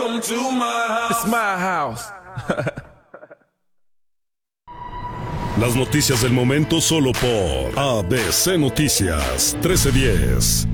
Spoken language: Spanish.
It's my house. Las noticias del momento solo por ABC Noticias 1310.